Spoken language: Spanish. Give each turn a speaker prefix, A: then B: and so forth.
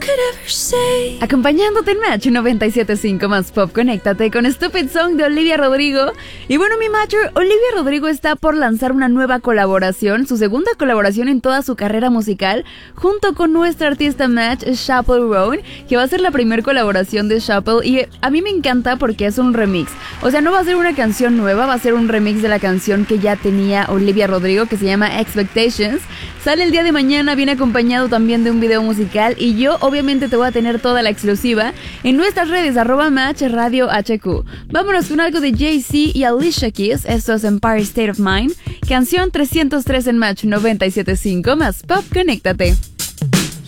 A: Acompañándote en Match 97.5 más Pop, conéctate con Stupid Song de Olivia Rodrigo. Y bueno, mi Matcher, Olivia Rodrigo está por lanzar una nueva colaboración, su segunda colaboración en toda su carrera musical, junto con nuestra artista Match, Chappell Roan, que va a ser la primera colaboración de Chappell. Y a mí me encanta porque es un remix. O sea, no va a ser una canción nueva, va a ser un remix de la canción que ya tenía Olivia Rodrigo, que se llama Expectations. Sale el día de mañana, viene acompañado también de un video musical, y yo obviamente te voy a tener toda la exclusiva en nuestras redes, @Match Radio HQ. Vámonos con algo de Jay-Z y Alicia Keys. Esto es Empire State of Mind, canción 303 en Match 97.5 más Pop, conéctate.